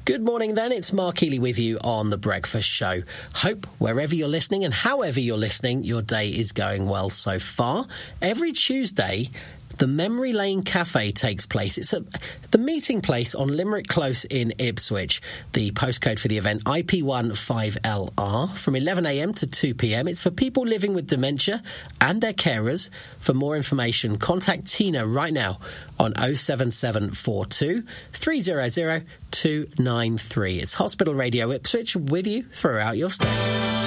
Good morning then, it's Mark Healy with you on The Breakfast Show. Hope wherever you're listening and however you're listening, your day is going well so far. Every Tuesday, the Memory Lane Cafe takes place. It's the meeting place on Limerick Close in Ipswich. The postcode for the event, IP15LR, from 11am to 2pm. It's for people living with dementia and their carers. For more information, contact Tina right now on 07742 300 293. It's Hospital Radio Ipswich with you throughout your stay.